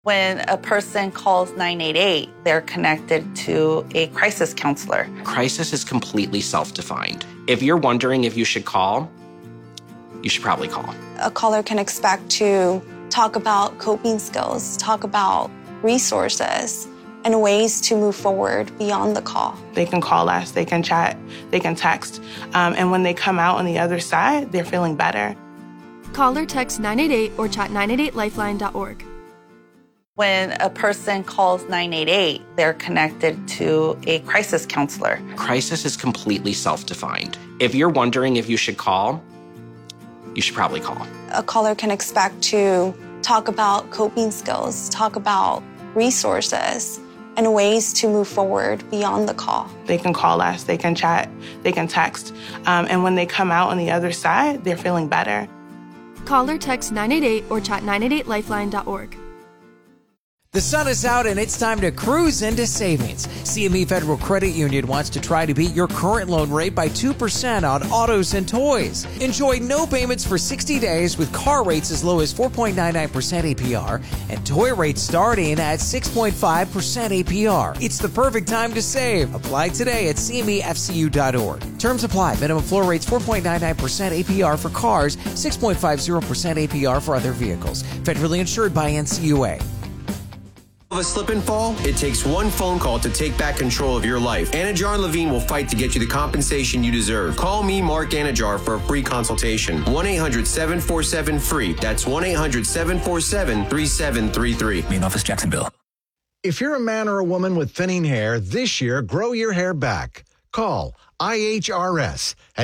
When a person calls 988, they're connected to a crisis counselor. Crisis is completely self-defined. If you're wondering if you should call, you should probably call. A caller can expect to talk about coping skills, talk about resources, and ways to move forward beyond the call. They can call us, they can chat, they can text, and when they come out on the other side, they're feeling better. Call or text 988 or chat 988lifeline.org. When a person calls 988, they're connected to a crisis counselor. Crisis is completely self-defined. If you're wondering if you should call, you should probably call. A caller can expect to talk about coping skills, talk about resources, and ways to move forward beyond the call. They can call us, they can chat, they can text, and when they come out on the other side, they're feeling better. Call or text 988 or chat 988lifeline.org. The sun is out and it's time to cruise into savings. CME Federal Credit Union wants to try to beat your current loan rate by 2% on autos and toys. Enjoy no payments for 60 days with car rates as low as 4.99% APR and toy rates starting at 6.5% APR. It's the perfect time to save. Apply today at CMEFCU.org. Terms apply. Minimum floor rates 4.99% APR for cars, 6.50% APR for other vehicles. Federally insured by NCUA. Of a slip and fall, it takes one phone call to take back control of your life. Anajar and Levine will fight to get you the compensation you deserve. Call me, Mark Anajar, for a free consultation. 1-800-747-FREE. That's 1-800-747-3733. Main office, Jacksonville. If you're a man or a woman with thinning hair, this year, grow your hair back. Call IHRS at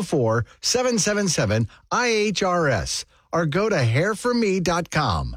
904-777-IHRS or go to hairforme.com.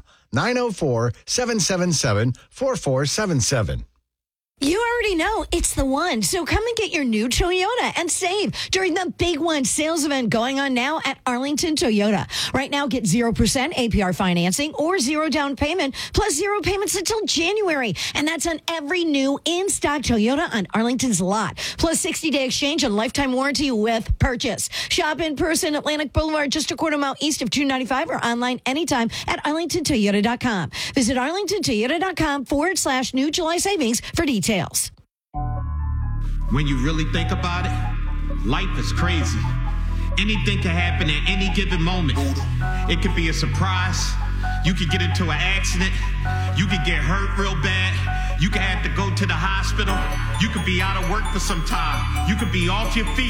904-777-4477. You already know it's the one. So come and get your new Toyota and save during the Big One sales event going on now at Arlington Toyota. Right now, get 0% APR financing or 0 down payment plus 0 payments until January. And that's on every new in-stock Toyota on Arlington's lot. Plus 60-day exchange and lifetime warranty with purchase. Shop in person, Atlantic Boulevard, just a quarter mile east of 295 or online anytime at arlingtontoyota.com. Visit arlingtontoyota.com/new July savings for details. When you really think about it, life is crazy. Anything can happen at any given moment. It could be a surprise. You could get into an accident. You could get hurt real bad. You could have to go to the hospital. You could be out of work for some time. You could be off your feet.